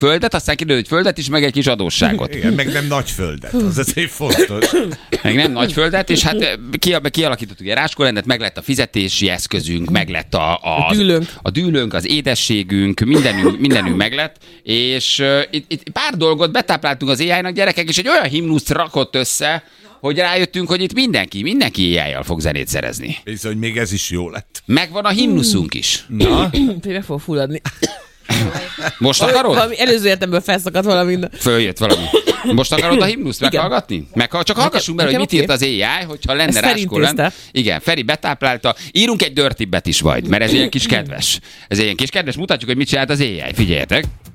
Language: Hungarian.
földet, aztán kiderül, hogy földet is, meg egy kis adósságot. Igen, meg nem nagy földet, az azért fontos. Meg nem nagy földet, és hát kialakítottuk egy ráskolendet, meg lett a fizetési eszközünk, meg lett a dűlőnk, az édességünk, mindenünk meg lett, és itt pár dolgot betápláltunk az AI-nak, gyerekek, és egy olyan himnuszt rakott össze, hogy rájöttünk, hogy itt mindenki AI-jal fog zenét szerezni. Bizony, még ez is jó lett. Megvan a himnuszunk is. Na? Meg fog fulladni. Most akarod? Valami előző értemből felszakadt valami. Följött valami. Most akarod a himnuszt meghallgatni? Csak hallgassunk bele, hogy mit írt az AI, hogyha lenne ráskólen. Igen, Feri betáplálta. Írunk egy dirty bet is majd, mert ez ilyen kis kedves. Mutatjuk, hogy mit csinált az AI. Figyeljetek.